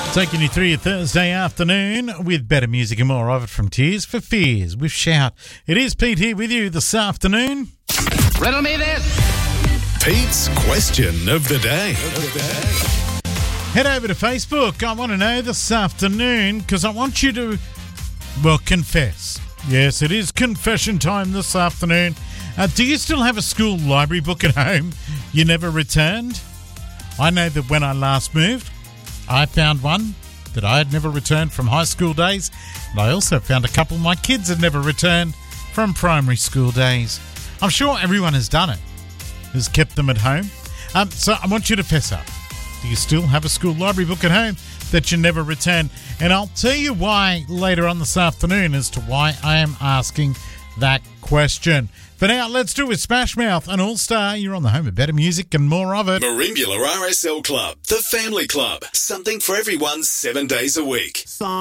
Taking you through your Thursday afternoon with better music and more of it from Tears for Fears with Shout. It is Pete here with you this afternoon. Riddle me this. Pete's question of the day. Head over to Facebook. I want to know this afternoon because I want you to, well, confess. Yes, it is confession time this afternoon. Do you still have a school library book at home you never returned? I know that when I last moved, I found one that I had never returned from high school days, and I also found a couple my kids had never returned from primary school days. I'm sure everyone has done it, has kept them at home. So I want you to fess up. Do you still have a school library book at home that you never returned? And I'll tell you why later on this afternoon as to why I am asking that question. For now, let's do it with Smash Mouth and All Star. You're on the home of better music and more of it. Merimbula RSL Club, the family club. Something for everyone 7 days a week.